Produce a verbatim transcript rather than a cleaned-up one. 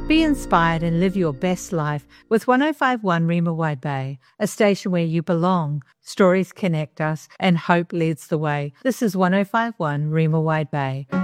Be inspired and live your best life with one oh five point one Rima Wide Bay, a station where you belong. Stories connect us and hope leads the way. This is one oh five point one Rima Wide Bay.